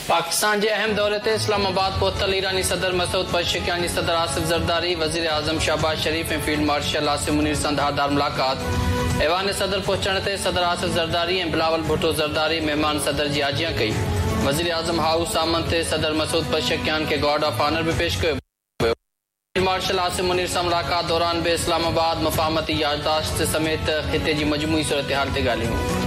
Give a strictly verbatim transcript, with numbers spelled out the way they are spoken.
पाकिस्तान के अहम दौरे ते इस्लामाबाद पहुतल ईरानी सदर मसूद पशकियानी सदर आसिफ जरदारी वजीर आजम शहबाज शरीफ ऐं फील्ड मार्शल आसिम मुनीर सां धारदार मुलाकात। ऐवान सदर पहुचण ते सदर आसिफ जरदारी ऐं बिलावल भुट्टो जरदारी मेहमान सदर जी आजियां कई। वजीर आजम हाउस सामन ते सदर मसूद पशकियान के गार्ड ऑफ ऑनर भी पेश कयो। फील्ड मार्शल आसिम मुनीर सां मुलाकात दौरान भी इस्लामाबाद मफाहमती याददाश्त समेत खिते जी मजमूई सूरत हाल ते ॻाल्हियूं।